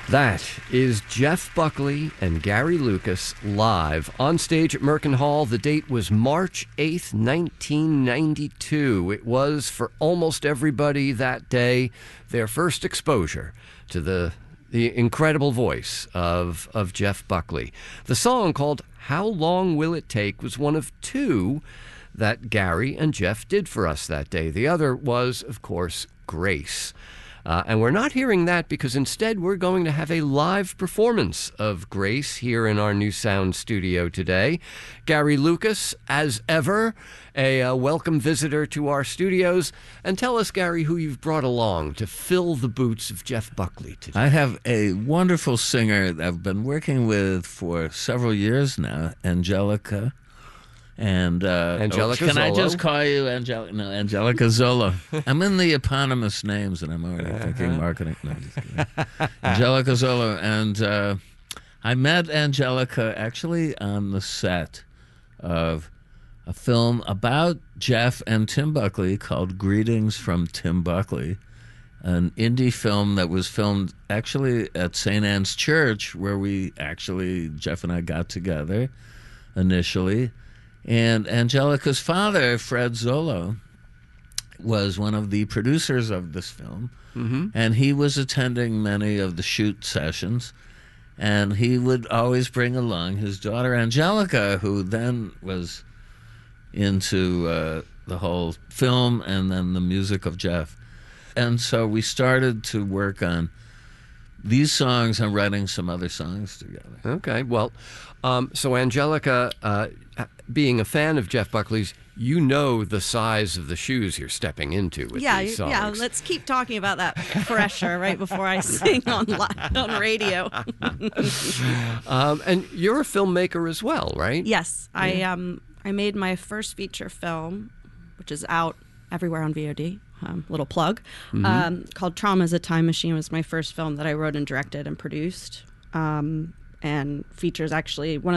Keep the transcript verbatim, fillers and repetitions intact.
That is Jeff Buckley and Gary Lucas live on stage at Merkin Hall. The date was March eighth, nineteen ninety-two. It was, for almost everybody that day, their first exposure to the the incredible voice of, of Jeff Buckley. The song, called How Long Will It Take, was one of two that Gary and Jeff did for us that day. The other was, of course, Grace. Uh, and we're not hearing that because instead we're going to have a live performance of Grace here in our new sound studio today. Gary Lucas, as ever, a uh, welcome visitor to our studios. And tell us, Gary, who you've brought along to fill the boots of Jeff Buckley today. I have a wonderful singer that I've been working with for several years now, Angelica. And uh, Angelica oh, can Zolo. I just call you Angelica? No, Angelica Zolo. I'm in the eponymous names, and I'm already uh-huh. thinking marketing. No, just kidding. Angelica Zolo, and uh, I met Angelica actually on the set of a film about Jeff and Tim Buckley called Greetings from Tim Buckley, an indie film that was filmed actually at Saint Anne's Church, where we actually Jeff and I got together initially. And Angelica's father, Fred Zolo, was one of the producers of this film, mm-hmm. and he was attending many of the shoot sessions, and he would always bring along his daughter, Angelica, who then was into uh, the whole film and then the music of Jeff. And so we started to work on these songs and writing some other songs together. Okay, well, um, so Angelica, uh, being a fan of Jeff Buckley's, you know the size of the shoes you're stepping into with yeah, these songs. Yeah, let's keep talking about that pressure right before I sing on live, on radio. um, and you're a filmmaker as well, right? Yes, yeah. I um I made my first feature film, which is out everywhere on V O D. Um, little plug, mm-hmm. um, called Trauma is a Time Machine. Was my first film that I wrote and directed and produced, um, and features actually one of